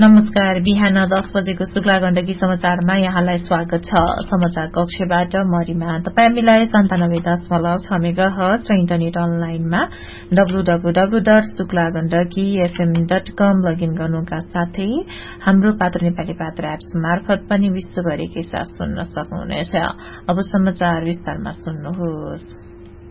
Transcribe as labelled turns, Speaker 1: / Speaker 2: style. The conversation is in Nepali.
Speaker 1: नमस्कार। बिहान 10 बजेको शुक्ला गण्डकी समाचारमा यहाँलाई स्वागत छ। समाचार कक्षबाट मरिमा। तपाई हामीलाई 97.6 मेगाहर्ज र इन्टरनेट अनलाइनमा www.शुक्लागण्डकीfm.com लगइन गर्नुका साथै हाम्रो पात्र नेपाली पात्र एप्स मार्फत पनि विश्वभरिकै साथ सुन्न सक्नुहुनेछ। अब समाचार विस्तारमा सुन्नुहोस्।